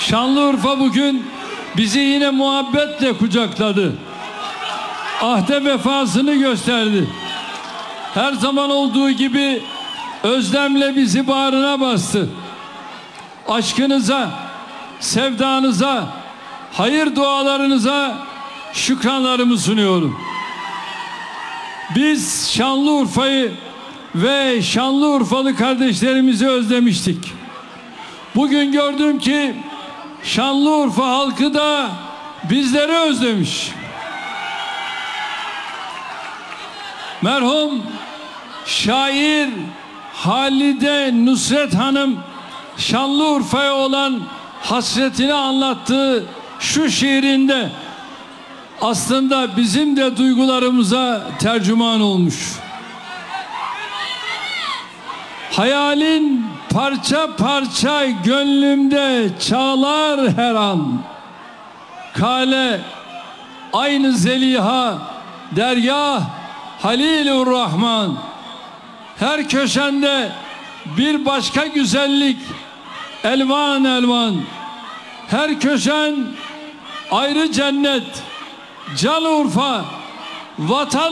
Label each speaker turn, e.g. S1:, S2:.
S1: Şanlıurfa bugün bizi yine muhabbetle kucakladı. Ahde vefasını gösterdi. Her zaman olduğu gibi özlemle bizi bağrına bastı. Aşkınıza, sevdanıza, hayır dualarınıza şükranlarımı sunuyorum. Biz Şanlıurfa'yı ve Şanlıurfalı kardeşlerimizi özlemiştik. Bugün gördüm ki Şanlıurfa halkı da bizleri özlemiş. Merhum şair Halide Nusret Hanım Şanlıurfa'ya olan hasretini anlattığı şu şiirinde aslında bizim de duygularımıza tercüman olmuş. Hayalin parça parça gönlümde çağlar her an. Kale aynı Zeliha, dergah Halilur Rahman. Her köşende bir başka güzellik, elvan elvan. Her köşen ayrı cennet. Can Urfa, vatan